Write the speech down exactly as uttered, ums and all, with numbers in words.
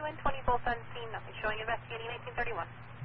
wind, twenty volts on scene, nothing showing, investigating eighteen thirty-one.